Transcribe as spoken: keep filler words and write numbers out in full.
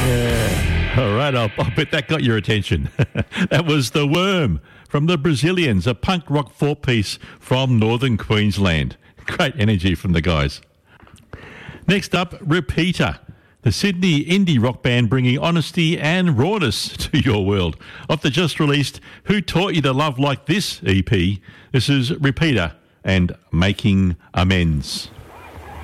All right, I'll, I'll bet that got your attention. That was The Worm from the Brazilians, a punk rock four-piece from northern Queensland. Great energy from the guys. Next up, Repeater, the Sydney indie rock band bringing honesty and rawness to your world. Off the just-released Who Taught You to Love Like This E P, this is Repeater and Making Amends.